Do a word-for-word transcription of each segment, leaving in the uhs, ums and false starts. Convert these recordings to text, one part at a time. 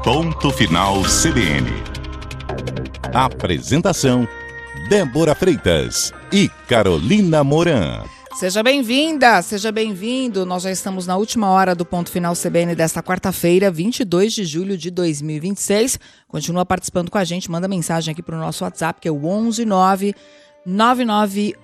Ponto Final C B N. Apresentação: Débora Freitas e Carolina Moran. Seja bem-vinda, seja bem-vindo. Nós já estamos na última hora do Ponto Final C B N desta quarta-feira, vinte e dois de julho de dois mil e vinte e seis. Continua participando com a gente, manda mensagem aqui para o nosso WhatsApp, que é o onze nove nove nove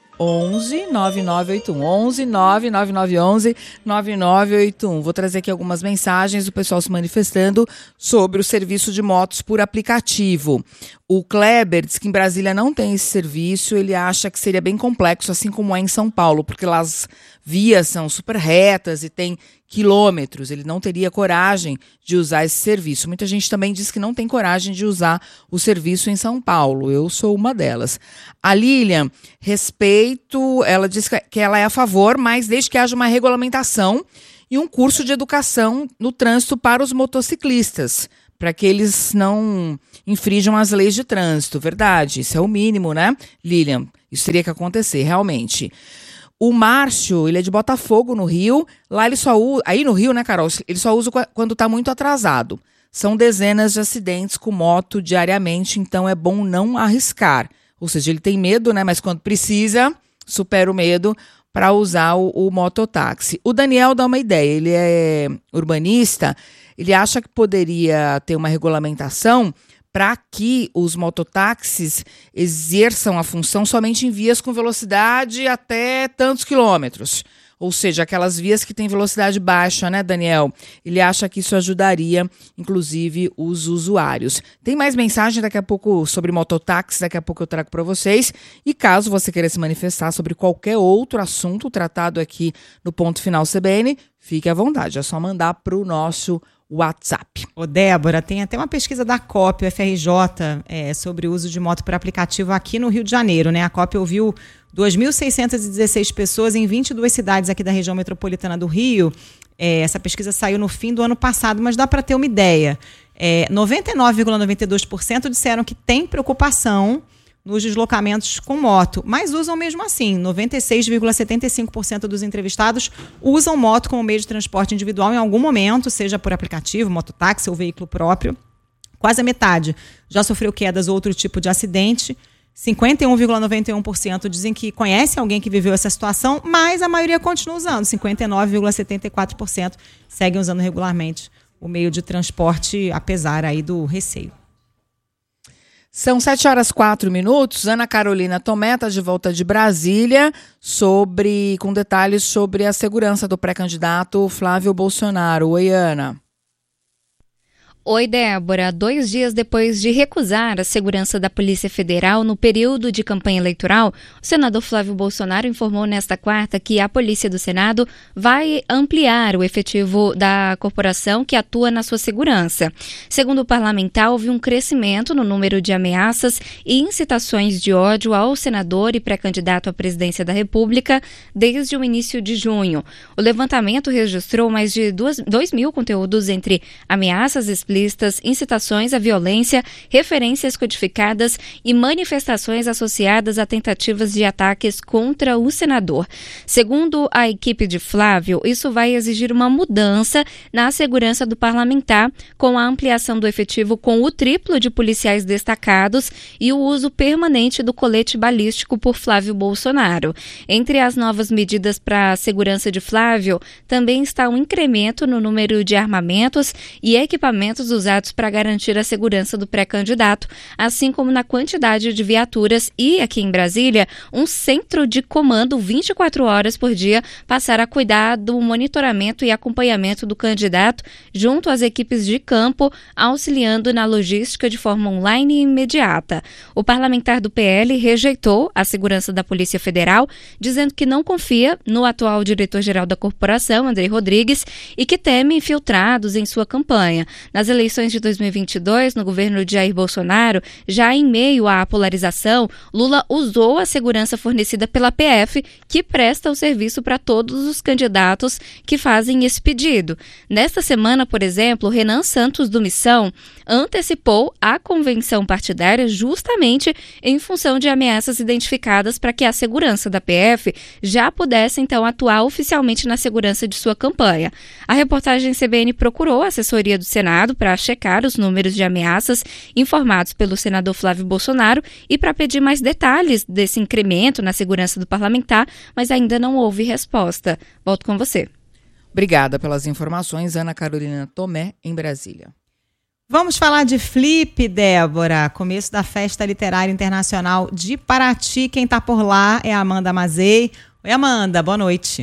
onze nove nove oito um. onze nove nove nove onze nove nove oito um. Vou trazer aqui algumas mensagens do pessoal se manifestando sobre o serviço de motos por aplicativo. O Kleber diz que em Brasília não tem esse serviço, ele acha que seria bem complexo, assim como é em São Paulo, porque lá as vias são super retas e tem quilômetros. Ele não teria coragem de usar esse serviço. Muita gente também diz que não tem coragem de usar o serviço em São Paulo. Eu sou uma delas. A Lilian, respeito, ela diz que ela é a favor, mas desde que haja uma regulamentação e um curso de educação no trânsito para os motociclistas, para que eles não infringam as leis de trânsito. Verdade, isso é o mínimo, né, Lilian? Isso teria que acontecer, realmente. O Márcio, ele é de Botafogo, no Rio. Lá ele só usa... Aí no Rio, né, Carol? Ele só usa quando está muito atrasado. São dezenas de acidentes com moto diariamente, então é bom não arriscar. Ou seja, ele tem medo, né? Mas quando precisa, supera o medo para usar o, o mototáxi. O Daniel dá uma ideia. Ele é urbanista. Ele acha que poderia ter uma regulamentação para que os mototáxis exerçam a função somente em vias com velocidade até tantos quilômetros. Ou seja, aquelas vias que têm velocidade baixa, né, Daniel? Ele acha que isso ajudaria, inclusive, os usuários. Tem mais mensagem daqui a pouco sobre mototáxis, daqui a pouco eu trago para vocês. E caso você queira se manifestar sobre qualquer outro assunto tratado aqui no Ponto Final C B N, fique à vontade, é só mandar para o nosso WhatsApp. Ô Débora, tem até uma pesquisa da C O P, o F R J, é, sobre o uso de moto por aplicativo aqui no Rio de Janeiro, né? A C O P ouviu duas mil seiscentas e dezesseis pessoas em vinte e duas cidades aqui da região metropolitana do Rio. É, essa pesquisa saiu no fim do ano passado, mas dá para ter uma ideia. É, noventa e nove vírgula noventa e dois por cento disseram que tem preocupação nos deslocamentos com moto, mas usam mesmo assim. noventa e seis vírgula setenta e cinco por cento dos entrevistados usam moto como meio de transporte individual em algum momento, seja por aplicativo, mototáxi ou veículo próprio. Quase a metade já sofreu quedas ou outro tipo de acidente. cinquenta e um vírgula noventa e um por cento dizem que conhece alguém que viveu essa situação, mas a maioria continua usando. cinquenta e nove vírgula setenta e quatro por cento seguem usando regularmente o meio de transporte, apesar aí do receio. São sete horas e quatro minutos. Ana Carolina Tomé está de volta de Brasília sobre, com detalhes sobre a segurança do pré-candidato Flávio Bolsonaro. Oi, Ana. Oi, Débora. Dois dias depois de recusar a segurança da Polícia Federal no período de campanha eleitoral, o senador Flávio Bolsonaro informou nesta quarta que a Polícia do Senado vai ampliar o efetivo da corporação que atua na sua segurança. Segundo o parlamentar, houve um crescimento no número de ameaças e incitações de ódio ao senador e pré-candidato à presidência da República desde o início de junho. O levantamento registrou mais de dois mil conteúdos entre ameaças explícitas, incitações à violência, referências codificadas e manifestações associadas a tentativas de ataques contra o senador. Segundo a equipe de Flávio, isso vai exigir uma mudança na segurança do parlamentar, com a ampliação do efetivo com o triplo de policiais destacados e o uso permanente do colete balístico por Flávio Bolsonaro. Entre as novas medidas para a segurança de Flávio, também está um incremento no número de armamentos e equipamentos usados para garantir a segurança do pré-candidato, assim como na quantidade de viaturas e, aqui em Brasília, um centro de comando vinte e quatro horas por dia passar a cuidar do monitoramento e acompanhamento do candidato junto às equipes de campo, auxiliando na logística de forma online e imediata. O parlamentar do P L rejeitou a segurança da Polícia Federal, dizendo que não confia no atual diretor-geral da corporação, Andrei Rodrigues, e que teme infiltrados em sua campanha. Nas eleições de dois mil e vinte e dois, no governo de Jair Bolsonaro, já em meio à polarização, Lula usou a segurança fornecida pela P F, que presta o serviço para todos os candidatos que fazem esse pedido. Nesta semana, por exemplo, Renan Santos, do Missão, antecipou a convenção partidária justamente em função de ameaças identificadas para que a segurança da P F já pudesse, então, atuar oficialmente na segurança de sua campanha. A reportagem C B N procurou a assessoria do Senado para checar os números de ameaças informados pelo senador Flávio Bolsonaro e para pedir mais detalhes desse incremento na segurança do parlamentar, mas ainda não houve resposta. Volto com você. Obrigada pelas informações, Ana Carolina Tomé, em Brasília. Vamos falar de Flip, Débora. Começo da Festa Literária Internacional de Paraty. Quem está por lá é a Amanda Mazei. Oi, Amanda, boa noite.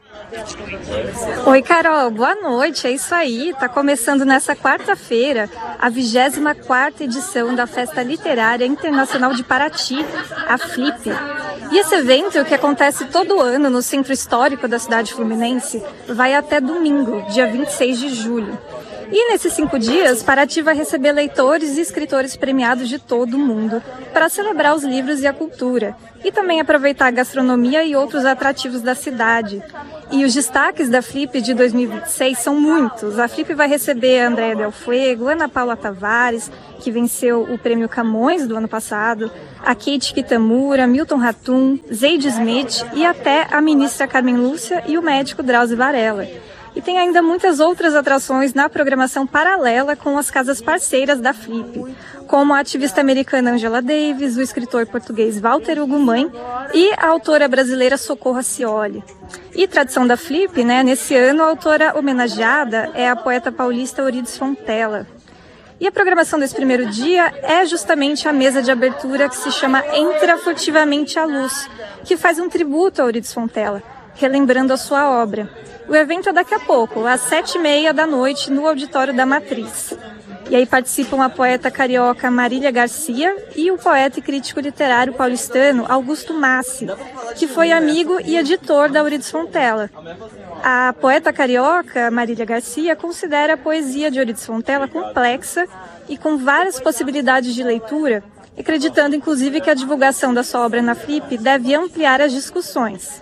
Oi, Carol, boa noite. É isso aí, tá começando nessa quarta-feira a vigésima quarta edição da Festa Literária Internacional de Paraty, a Flip. E esse evento, que acontece todo ano no Centro Histórico da cidade fluminense, vai até domingo, dia vinte e seis de julho. E nesses cinco dias, Paraty vai receber leitores e escritores premiados de todo o mundo para celebrar os livros e a cultura, e também aproveitar a gastronomia e outros atrativos da cidade. E os destaques da Flip de dois mil e vinte e seis são muitos. A Flip vai receber a Andréa Del Fuego, Ana Paula Tavares, que venceu o prêmio Camões do ano passado, a Kate Kitamura, Milton Ratum, Zeid Smith e até a ministra Carmen Lúcia e o médico Drauzio Varela. E tem ainda muitas outras atrações na programação paralela com as casas parceiras da Flip, como a ativista americana Angela Davis, o escritor português Walter Hugo Mãe e a autora brasileira Socorro Acioli. E tradição da Flip, né, nesse ano a autora homenageada é a poeta paulista Euridice Fontella. E a programação desse primeiro dia é justamente a mesa de abertura que se chama Entra Furtivamente à Luz, que faz um tributo a Euridice Fontella, relembrando a sua obra. O evento é daqui a pouco, às sete e meia da noite, no auditório da Matriz. E aí participam a poeta carioca Marília Garcia e o poeta e crítico literário paulistano Augusto Massi, que foi amigo e editor da Euridice Fontella. A poeta carioca Marília Garcia considera a poesia de Euridice Fontella complexa e com várias possibilidades de leitura, acreditando inclusive que a divulgação da sua obra na Flip deve ampliar as discussões.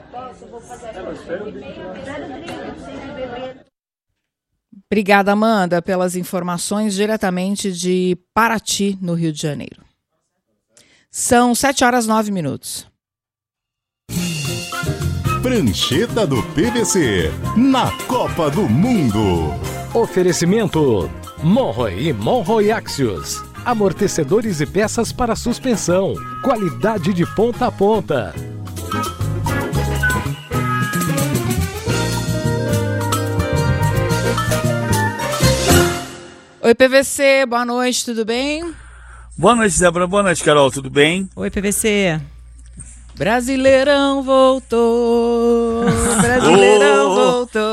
Obrigada, Amanda, pelas informações diretamente de Paraty, no Rio de Janeiro. São sete horas e nove minutos. Prancheta do P V C, na Copa do Mundo. Oferecimento Monroe e Monroe Axios. Amortecedores e peças para suspensão. Qualidade de ponta a ponta. Oi, P V C, boa noite, tudo bem? Boa noite, Débora. Boa noite, Carol, tudo bem? Oi, P V C. Brasileirão voltou, Brasileirão oh! voltou.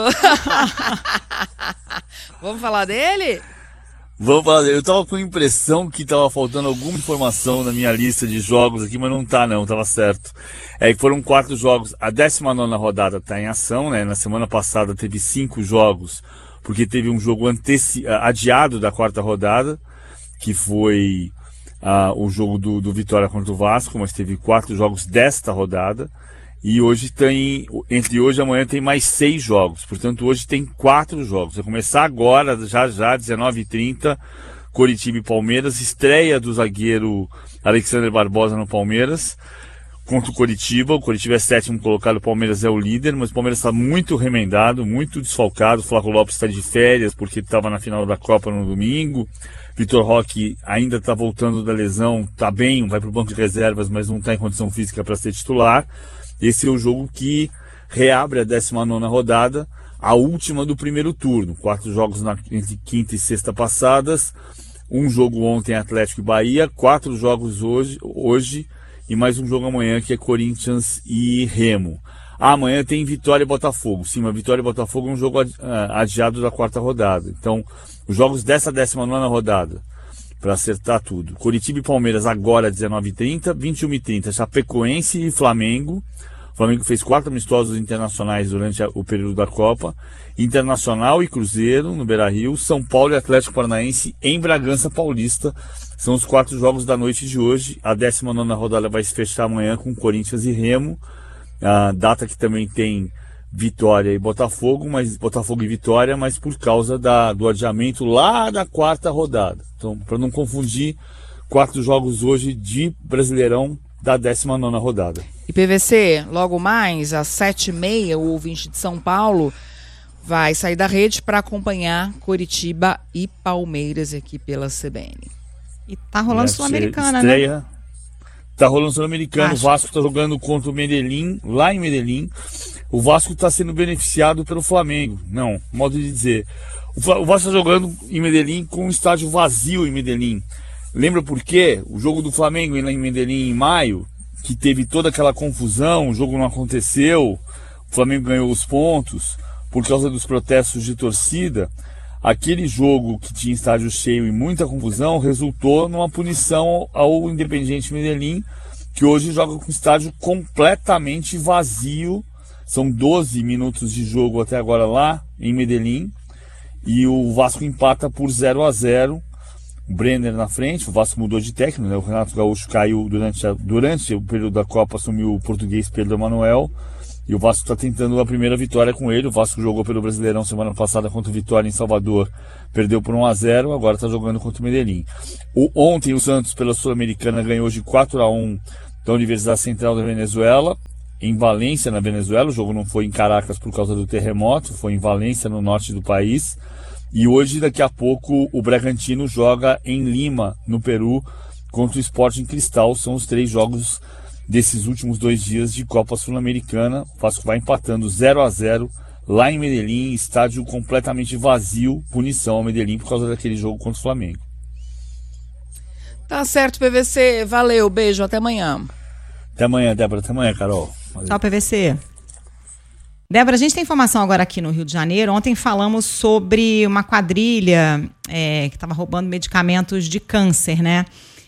Vamos falar dele? Vamos falar dele. Eu tava com a impressão que tava faltando alguma informação na minha lista de jogos aqui, mas não tá não, tava certo. É que foram quatro jogos, a décima nona rodada tá em ação, né? Na semana passada teve cinco jogos, porque teve um jogo anteci- adiado da quarta rodada, que foi uh, o jogo do, do Vitória contra o Vasco, mas teve quatro jogos desta rodada, e hoje tem, entre hoje e amanhã tem mais seis jogos, portanto hoje tem quatro jogos. Vai começar agora, já já, dezenove e trinta, Coritiba e Palmeiras, estreia do zagueiro Alexander Barbosa no Palmeiras, contra o Coritiba. O Coritiba é sétimo colocado, o Palmeiras é o líder, mas o Palmeiras está muito remendado, muito desfalcado. O Flávio Lopes está de férias porque estava na final da Copa no domingo. Vitor Roque ainda está voltando da lesão, está bem, vai para o banco de reservas, mas não está em condição física para ser titular. Esse é o jogo que reabre a décima nona rodada, a última do primeiro turno. Quatro jogos na, entre quinta e sexta passadas, um jogo ontem Atlético e Bahia, quatro jogos hoje, hoje e mais um jogo amanhã, que é Corinthians e Remo. Ah, amanhã tem Vitória e Botafogo. Sim, mas Vitória e Botafogo é um jogo adiado da quarta rodada. Então, os jogos dessa décima nona rodada, para acertar tudo. Coritiba e Palmeiras agora, dezenove e trinta, vinte e uma e trinta, Chapecoense e Flamengo. O Flamengo fez quatro amistosos internacionais durante o período da Copa. Internacional e Cruzeiro, no Beira-Rio. São Paulo e Atlético Paranaense em Bragança Paulista. São os quatro jogos da noite de hoje. A décima nona rodada vai se fechar amanhã com Corinthians e Remo. A data que também tem Vitória e Botafogo, mas Botafogo e Vitória, mas por causa da, do adiamento lá da quarta rodada. Então, para não confundir, quatro jogos hoje de Brasileirão da décima nona rodada. E P V C, logo mais, às sete e meia, o ouvinte de São Paulo vai sair da rede para acompanhar Coritiba e Palmeiras aqui pela C B N. E tá rolando Sul-Americana, estreia, né? Tá rolando Sul-Americano. O Vasco tá jogando contra o Medellín, lá em Medellín. O Vasco tá sendo beneficiado pelo Flamengo. Não, modo de dizer. O, o Vasco tá jogando em Medellín com um estádio vazio em Medellín. Lembra por quê? O jogo do Flamengo lá em Medellín em maio, que teve toda aquela confusão, o jogo não aconteceu, o Flamengo ganhou os pontos por causa dos protestos de torcida. Aquele jogo que tinha estádio cheio e muita confusão resultou numa punição ao Independiente Medellín, que hoje joga com estádio completamente vazio. São doze minutos de jogo até agora lá em Medellín, e o Vasco empata por zero a zero. O Brenner na frente, o Vasco mudou de técnico, né? O Renato Gaúcho caiu durante, a, durante o período da Copa, assumiu o português Pedro Emanuel, e o Vasco está tentando a primeira vitória com ele. O Vasco jogou pelo Brasileirão semana passada contra o Vitória em Salvador, perdeu por um a zero, agora está jogando contra o Medellín. O, ontem o Santos, pela Sul-Americana, ganhou de quatro a um da Universidade Central da Venezuela, em Valência, na Venezuela. O jogo não foi em Caracas por causa do terremoto, foi em Valência, no norte do país. E hoje, daqui a pouco, o Bragantino joga em Lima, no Peru, contra o Sporting Cristal. São os três jogos desses últimos dois dias de Copa Sul-Americana. O Vasco vai empatando zero a zero lá em Medellín, estádio completamente vazio, punição ao Medellín por causa daquele jogo contra o Flamengo. Tá certo, P V C. Valeu, beijo, até amanhã. Até amanhã, Débora. Até amanhã, Carol. Valeu. Tchau, P V C. Débora, a gente tem informação agora aqui no Rio de Janeiro. Ontem falamos sobre uma quadrilha é, que estava roubando medicamentos de câncer, né?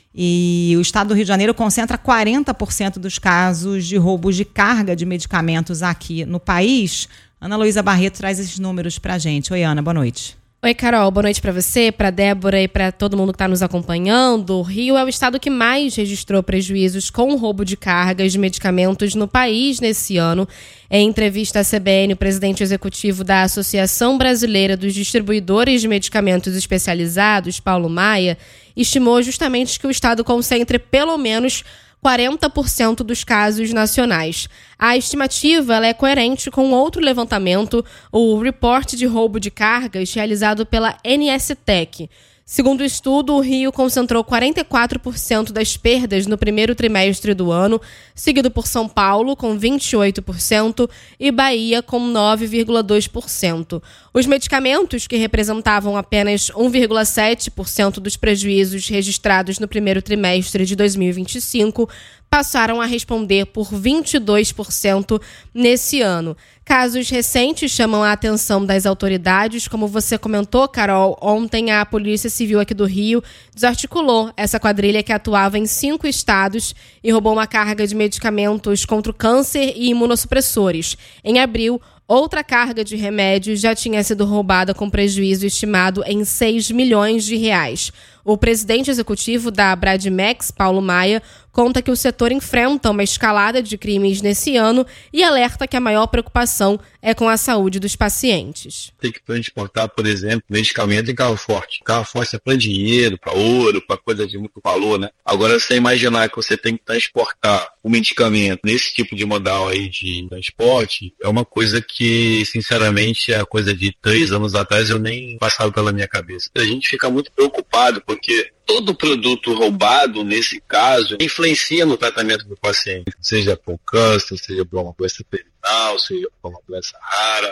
E o estado do Rio de Janeiro concentra quarenta por cento dos casos de roubos de carga de medicamentos aqui no país. Ana Luísa Barreto traz esses números pra gente. Oi, Ana, boa noite. Oi, Carol, boa noite para você, para Débora e para todo mundo que está nos acompanhando. O Rio é o estado que mais registrou prejuízos com o roubo de cargas de medicamentos no país nesse ano. Em entrevista à C B N, o presidente executivo da Associação Brasileira dos Distribuidores de Medicamentos Especializados, Paulo Maia, estimou justamente que o estado concentre pelo menos quarenta por cento dos casos nacionais. A estimativa ela é coerente com outro levantamento, o Report de Roubo de Cargas, realizado pela N S Tec. Segundo o estudo, o Rio concentrou quarenta e quatro por cento das perdas no primeiro trimestre do ano, seguido por São Paulo, com vinte e oito por cento, e Bahia, com nove vírgula dois por cento. Os medicamentos, que representavam apenas um vírgula sete por cento dos prejuízos registrados no primeiro trimestre de dois mil e vinte e cinco, passaram a responder por vinte e dois por cento nesse ano. Casos recentes chamam a atenção das autoridades. Como você comentou, Carol, ontem a Polícia Civil aqui do Rio desarticulou essa quadrilha que atuava em cinco estados e roubou uma carga de medicamentos contra o câncer e imunossupressores. Em abril, outra carga de remédios já tinha sido roubada com prejuízo estimado em seis milhões de reais. O presidente executivo da Bradmex, Paulo Maia, conta que o setor enfrenta uma escalada de crimes nesse ano e alerta que a maior preocupação é com a saúde dos pacientes. Tem que transportar, por exemplo, medicamento em carro forte. Carro forte é para dinheiro, para ouro, para coisa de muito valor, né? Agora, você imaginar que você tem que transportar o medicamento nesse tipo de modal aí de transporte, é uma coisa que, sinceramente, é coisa de três anos atrás eu nem passava pela minha cabeça. A gente fica muito preocupado, porque todo produto roubado, nesse caso, influencia no tratamento do paciente, seja por câncer, seja por uma doença terminal, seja por uma doença rara.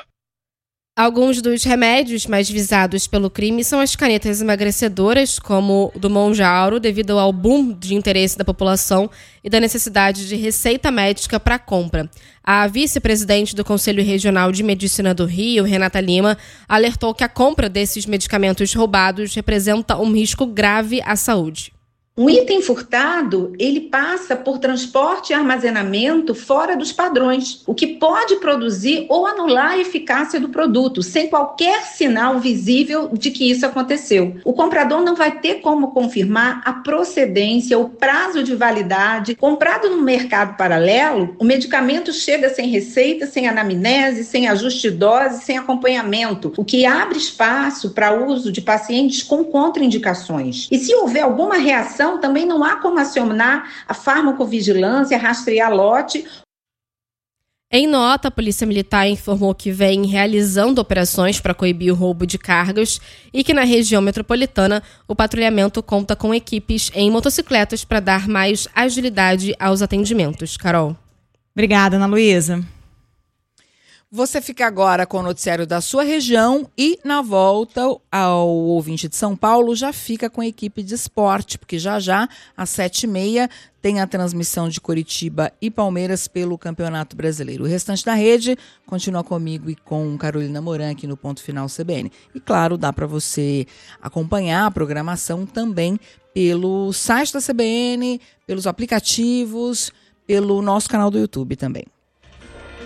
Alguns dos remédios mais visados pelo crime são as canetas emagrecedoras, como o do Monjauro, devido ao boom de interesse da população e da necessidade de receita médica para compra. A vice-presidente do Conselho Regional de Medicina do Rio, Renata Lima, alertou que a compra desses medicamentos roubados representa um risco grave à saúde. Um item furtado, ele passa por transporte e armazenamento fora dos padrões, o que pode produzir ou anular a eficácia do produto, sem qualquer sinal visível de que isso aconteceu. O comprador não vai ter como confirmar a procedência, o prazo de validade. Comprado no mercado paralelo, o medicamento chega sem receita, sem anamnese, sem ajuste de dose, sem acompanhamento, o que abre espaço para uso de pacientes com contraindicações. E se houver alguma reação, também não há como acionar a farmacovigilância, rastrear lote. Em nota, a Polícia Militar informou que vem realizando operações para coibir o roubo de cargas e que na região metropolitana o patrulhamento conta com equipes em motocicletas para dar mais agilidade aos atendimentos. Carol. Obrigada, Ana Luísa. Você fica agora com o noticiário da sua região e, na volta, ao ouvinte de São Paulo, já fica com a equipe de esporte, porque já já, às sete e meia, tem a transmissão de Coritiba e Palmeiras pelo Campeonato Brasileiro. O restante da rede continua comigo e com Carolina Moran aqui no Ponto Final C B N. E, claro, dá para você acompanhar a programação também pelo site da C B N, pelos aplicativos, pelo nosso canal do YouTube também.